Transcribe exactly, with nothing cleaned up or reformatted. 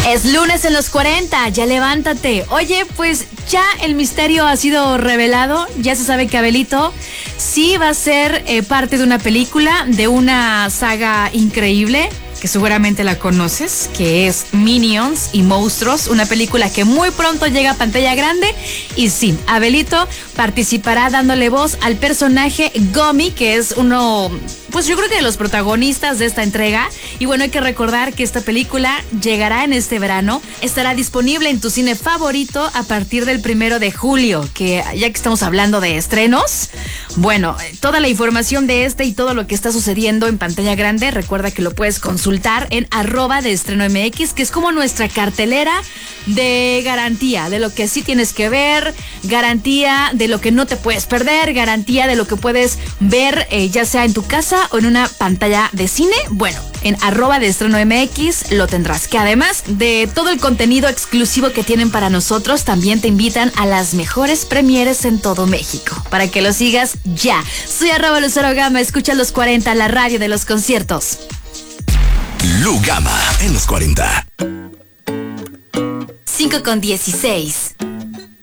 Es lunes en los cuarenta, ya levántate. Oye, pues ya el misterio ha sido revelado. Ya se sabe que Abelito sí va a ser eh, parte de una película, de una saga increíble, que seguramente la conoces, que es Minions y Monstruos, una película que muy pronto llega a pantalla grande. Y sí, Abelito participará dándole voz al personaje Gummy, que es uno, pues yo creo que de los protagonistas de esta entrega. Y bueno, hay que recordar que esta película llegará en este verano, estará disponible en tu cine favorito a partir del primero de julio, que ya que estamos hablando de estrenos, bueno, toda la información de este y todo lo que está sucediendo en pantalla grande, recuerda que lo puedes consultar en arroba de estreno M X, que es como nuestra cartelera de garantía, de lo que sí tienes que ver, garantía de lo que no te puedes perder, garantía de lo que puedes ver, eh, ya sea en tu casa o en una pantalla de cine. Bueno, en arroba de estreno M X lo tendrás, que además de todo el contenido exclusivo que tienen para nosotros, también te invitan a las mejores premieres en todo México, para que lo sigas ya. Soy arroba Lucero Gama, escucha los cuarenta, la radio de los conciertos. Lu Gama en los cuarenta. cinco con dieciséis.